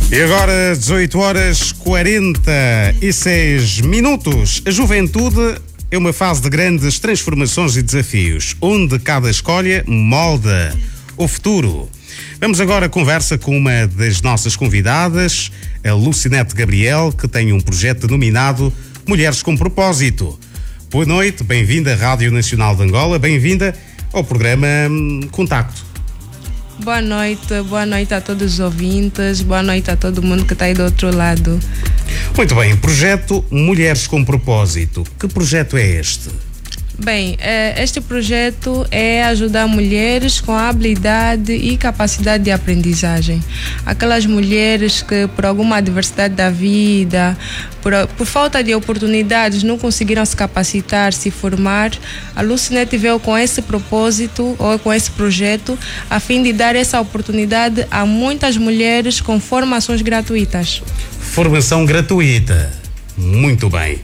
E agora, 18 horas 46 minutos. A juventude é uma fase de grandes transformações e desafios, onde cada escolha molda o futuro. Vamos agora à conversa com uma das nossas convidadas, a Lucinete Gabriel, que tem um projeto denominado Mulheres com Propósito. Boa noite, bem-vinda à Rádio Nacional de Angola, bem-vinda ao programa Contacto. Boa noite a todos os ouvintes, boa noite a todo mundo que está aí do outro lado. Muito bem, projeto Mulheres com Propósito. Que projeto é este? Bem, este projeto é ajudar mulheres com habilidade e capacidade de aprendizagem. Aquelas mulheres que por alguma adversidade da vida, por falta de oportunidades, não conseguiram se capacitar, se formar. A Lucinete veio com esse propósito, ou com esse projeto, a fim de dar essa oportunidade a muitas mulheres com formações gratuitas. Formação gratuita. Muito bem.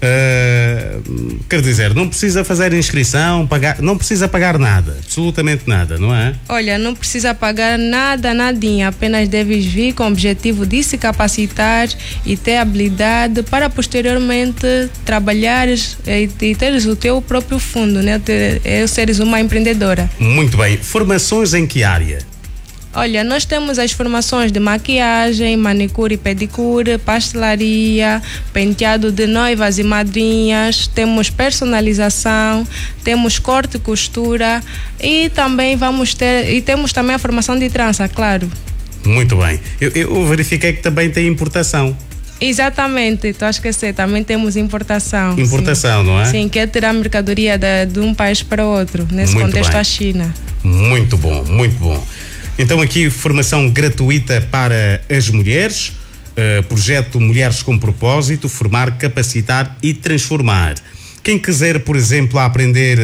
Quer dizer, não precisa fazer inscrição, não precisa pagar nada, absolutamente nada, não é? Olha, não precisa pagar nada, nadinha, apenas deves vir com o objetivo de se capacitar e ter habilidade para posteriormente trabalhares e teres o teu próprio fundo, né? Seres uma empreendedora. Muito bem. Formações em que área? Olha, nós temos as formações de maquiagem, manicure e pedicure, pastelaria, penteado de noivas e madrinhas, temos personalização, temos corte e costura e também temos também a formação de trança, claro. Muito bem. Eu verifiquei que também tem importação. Exatamente, estou a esquecer, também temos importação. Importação, sim. Não é? Sim, que é tirar mercadoria de um país para outro, nesse muito contexto bem. A China. Muito bom, muito bom. Então aqui formação gratuita para as mulheres, projeto Mulheres com Propósito, formar, capacitar e transformar. Quem quiser, por exemplo, aprender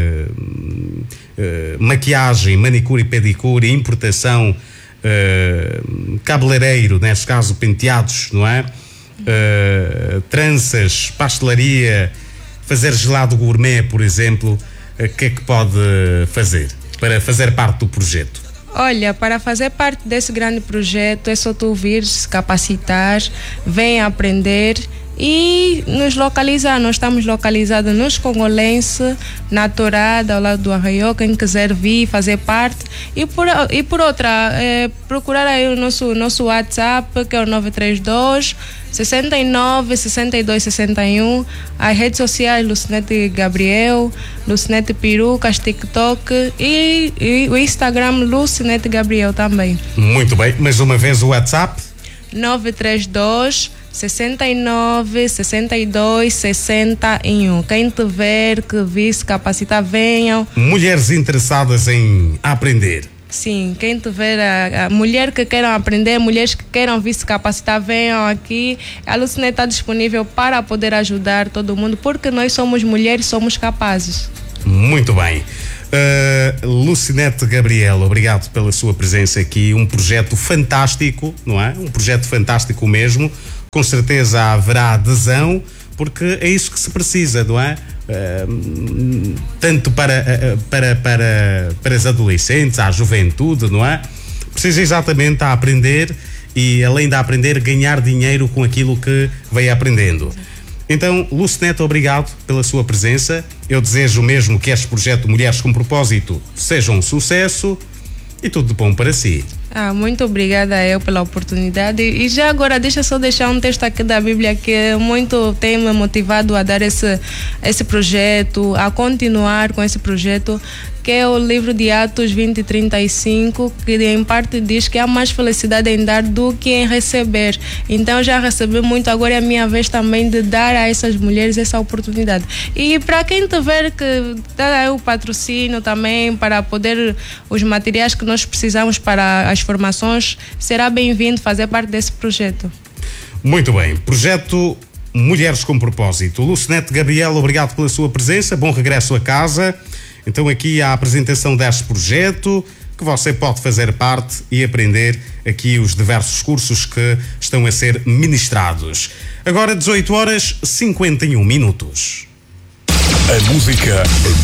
maquiagem, manicure e pedicure, importação, cabeleireiro, neste caso penteados, não é? Tranças, pastelaria, fazer gelado gourmet, por exemplo, o que é que pode fazer para fazer parte do projeto? Olha, para fazer parte desse grande projeto é só tu vir se capacitar, vem aprender e nos localizar. Nós estamos localizados nos Congolense, na Torada, ao lado do Arraió. Quem quiser vir fazer parte e por outra, procurar aí o nosso WhatsApp, que é o 932 69 62 61, as redes sociais Lucinete Gabriel, Lucinete Perucas, TikTok e o Instagram Lucinete Gabriel também. Muito bem, mais uma vez o WhatsApp 932 69 62 61. Quem tiver que vir se capacitar, venham. Mulheres interessadas em aprender. Sim, quem tiver a mulher que queiram aprender, mulheres que queiram vir se capacitar, venham aqui. A Lucinete está disponível para poder ajudar todo mundo, porque nós somos mulheres, somos capazes. Muito bem. Lucinete Gabriel, obrigado pela sua presença aqui. Um projeto fantástico, não é? Um projeto fantástico mesmo. Com certeza haverá adesão, porque é isso que se precisa, não é? Tanto para as adolescentes, à juventude, não é? Precisa exatamente a aprender e, além de aprender, ganhar dinheiro com aquilo que vem aprendendo. Então, Lucinete, obrigado pela sua presença. Eu desejo mesmo que este projeto Mulheres com Propósito seja um sucesso e tudo de bom para si. Muito obrigada eu pela oportunidade. E já agora deixa um texto aqui da Bíblia que muito tem me motivado a dar esse projeto, a continuar com esse projeto, que é o livro de Atos 20:35, que em parte diz que há mais felicidade em dar do que em receber. Então já recebi muito, agora é a minha vez também de dar a essas mulheres essa oportunidade. E para quem tiver que dar o patrocínio também para poder os materiais que nós precisamos para as formações, será bem-vindo fazer parte desse projeto. Muito bem, projeto Mulheres com Propósito. Lucinete Gabriel, obrigado pela sua presença, bom regresso a casa. Então aqui a apresentação deste projeto, que você pode fazer parte e aprender aqui os diversos cursos que estão a ser ministrados. Agora 18 horas 51 minutos. A música